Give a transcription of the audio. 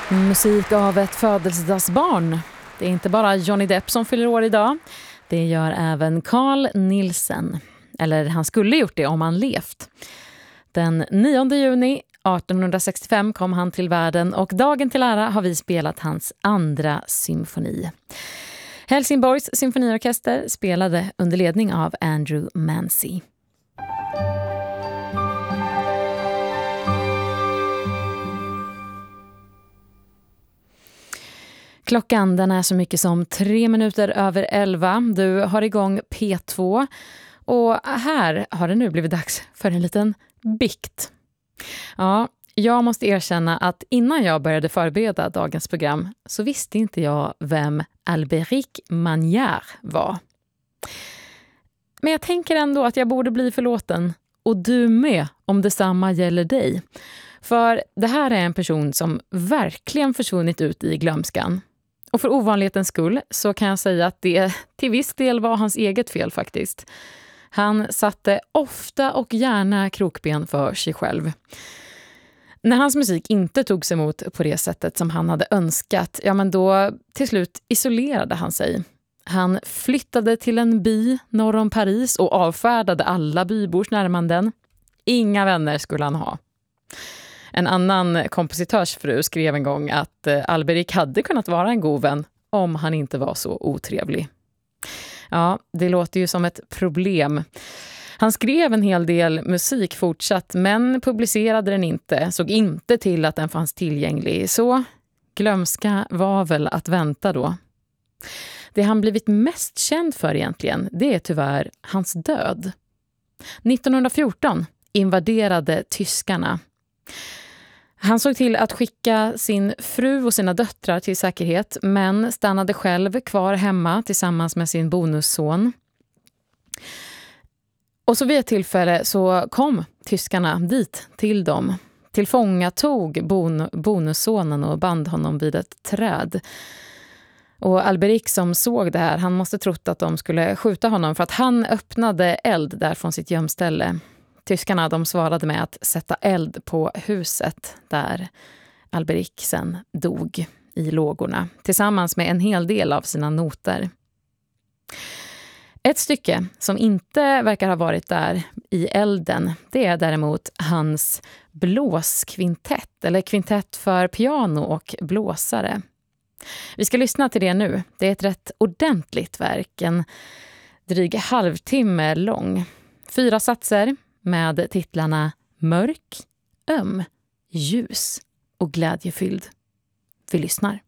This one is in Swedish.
Musik av ett födelsedagsbarn. Det är inte bara Johnny Depp som fyller år idag. Det gör även Carl Nielsen. Eller han skulle gjort det om han levt. Den 9 juni 1865 kom han till världen och dagen till ära har vi spelat hans andra symfoni. Helsingborgs symfoniorkester spelade under ledning av Andrew Mancy. Klockan den är så mycket som 3 minuter över 11. Du har igång P2 och här har det nu blivit dags för en liten bikt. Ja, jag måste erkänna att innan jag började förbereda dagens program så visste inte jag vem Albéric Magnard var. Men jag tänker ändå att jag borde bli förlåten och du med om detsamma gäller dig. För det här är en person som verkligen försvunnit ut i glömskan. Och för ovanlighetens skull så kan jag säga att det till viss del var hans eget fel faktiskt. Han satte ofta och gärna krokben för sig själv. När hans musik inte togs emot på det sättet som han hade önskat, ja men då till slut isolerade han sig. Han flyttade till en by norr om Paris och avfärdade alla bybors närmanden. Inga vänner skulle han ha. En annan kompositörsfru skrev en gång att Albéric hade kunnat vara en god vän om han inte var så otrevlig. Ja, det låter ju som ett problem. Han skrev en hel del musik fortsatt men publicerade den inte, såg inte till att den fanns tillgänglig. Så glömska var väl att vänta då. Det han blivit mest känd för egentligen, det är tyvärr hans död. 1914 invaderade tyskarna. Han såg till att skicka sin fru och sina döttrar till säkerhet men stannade själv kvar hemma tillsammans med sin bonusson. Och så vid ett tillfälle så kom tyskarna dit till dem. Tillfångatog bonussonen och band honom vid ett träd. Och Albéric som såg det här, han måste trott att de skulle skjuta honom för att han öppnade eld där från sitt gömställe. Tyskarna de svarade med att sätta eld på huset där Albéric sen dog i lågorna tillsammans med en hel del av sina noter. Ett stycke som inte verkar ha varit där i elden, det är däremot hans blåskvintett eller kvintett för piano och blåsare. Vi ska lyssna till det nu. Det är ett rätt ordentligt verk, en dryg halvtimme lång. 4 satser med titlarna Mörk, öm, ljus och glädjefylld. Vi lyssnar.